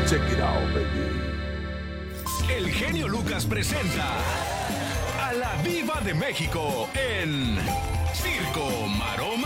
Check it out, baby. El genio Lucas presenta a la Diva de México en Circo, Maroma